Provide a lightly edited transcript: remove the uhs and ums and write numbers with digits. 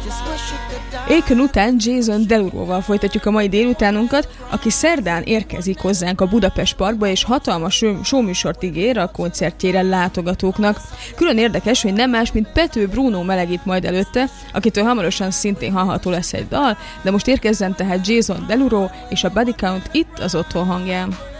Akon után Jason Derulo-val folytatjuk a mai délutánunkat, aki szerdán érkezik hozzánk a Budapest Parkba, és hatalmas showműsort ígér a koncertjére látogatóknak. Külön érdekes, hogy nem más, mint Pető Bruno melegít majd előtte, akitől hamarosan szintén hallható lesz egy dal, de most érkezzen tehát Jason Derulo és a Body Count itt az Otthon hangján.